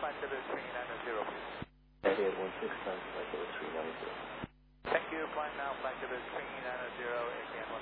flight level 390, please. Etihad 16 times, flight level 390. Thank you, climb now, flight level 390, ATM